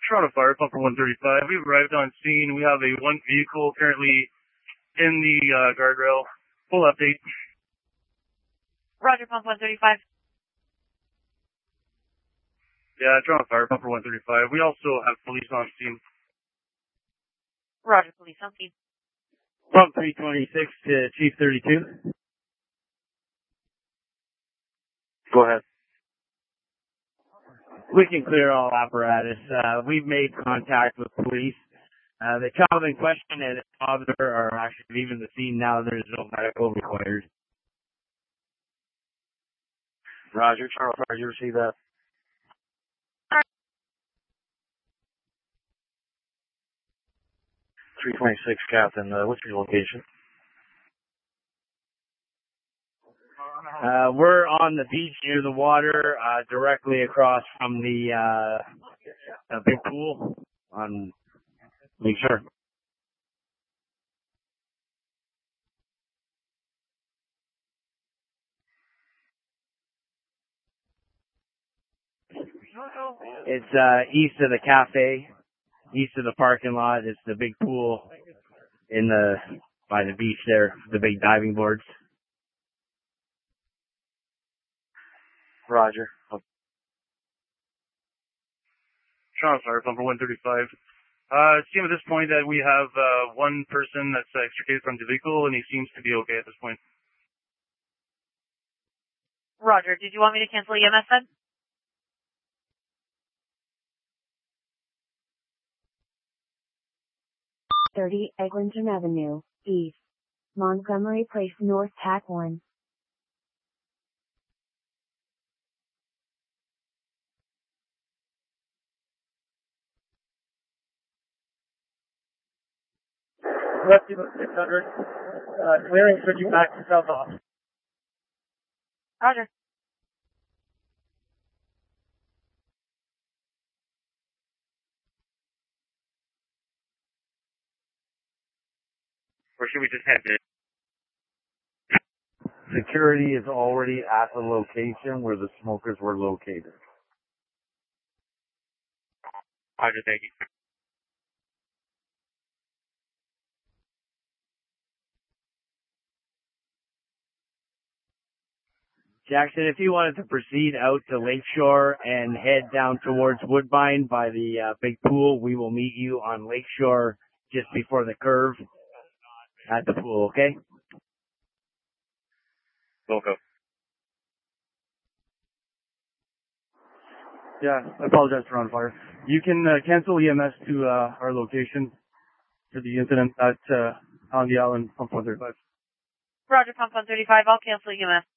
Toronto Fire, pump for 135. We've arrived on scene. We have one vehicle currently in the guardrail. Full update. Roger, pump 135. Yeah, Toronto Fire, pump for 135. We also have police on scene. Roger, police on scene. Pump 326 to Chief 32. Go ahead. We can clear all apparatus. We've made contact with police. The child in question and his father are actually leaving the scene now. There's no medical required. Roger, Toronto Fire, you receive that? All right. 326, Captain. What's your location? We're on the beach near the water, directly across from the big pool on Lake Shore. It's east of the cafe, east of the parking lot. It's the big pool by the beach there, the big diving boards. Roger. Toronto Fire, pump for 135. It seems at this point that we have one person that's extricated from the vehicle, and he seems to be okay at this point. Roger, did you want me to cancel EMS then? .30 Eglinton Avenue, East. Montgomery Place North, TAC 1. Left 600. Clearing, switching back to south off. Roger. Or should we just head in? Security is already at the location where the smokers were located. Roger, thank you. Jackson, if you wanted to proceed out to Lakeshore and head down towards Woodbine by the big pool, we will meet you on Lakeshore just before the curve at the pool, okay? Loco. Yeah, I apologize for on fire. You can cancel EMS to our location for the incident at on the island, pump 135. Roger, pump 135. I'll cancel EMS.